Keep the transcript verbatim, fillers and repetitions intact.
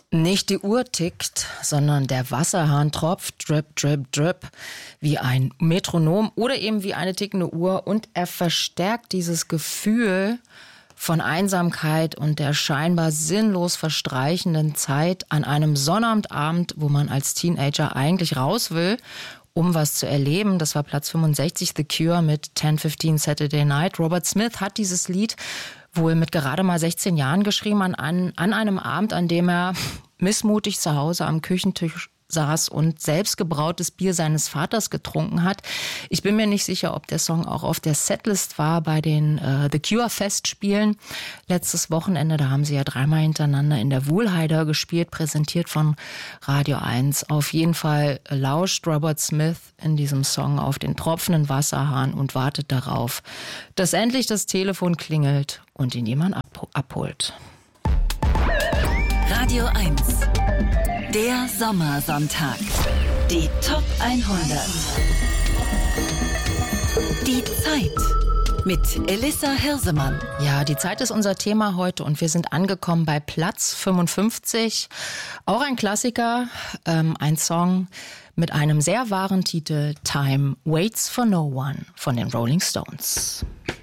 Nicht die Uhr tickt, sondern der Wasserhahn tropft, drip, drip, drip, wie ein Metronom oder eben wie eine tickende Uhr. Und er verstärkt dieses Gefühl von Einsamkeit und der scheinbar sinnlos verstreichenden Zeit an einem Sonnabendabend, wo man als Teenager eigentlich raus will, um was zu erleben. Das war Platz fünfundsechzig, The Cure mit ten fifteen Saturday Night. Robert Smith hat dieses Lied wohl mit gerade mal sechzehn Jahren geschrieben, an, an, an einem Abend, an dem er missmutig zu Hause am Küchentisch saß und selbstgebrautes Bier seines Vaters getrunken hat. Ich bin mir nicht sicher, ob der Song auch auf der Setlist war bei den äh, The Cure Festspielen. Letztes Wochenende, da haben sie ja dreimal hintereinander in der Wuhlheider gespielt, präsentiert von Radio eins. Auf jeden Fall lauscht Robert Smith in diesem Song auf den tropfenden Wasserhahn und wartet darauf, dass endlich das Telefon klingelt und ihn jemand ab- abholt. Radio eins. Der Sommersonntag. Die Top hundert. Die Zeit mit Elissa Hirsemann. Ja, die Zeit ist unser Thema heute und wir sind angekommen bei Platz fünfundfünfzig. Auch ein Klassiker, ähm, ein Song mit einem sehr wahren Titel, Time Waits for No One von den Rolling Stones.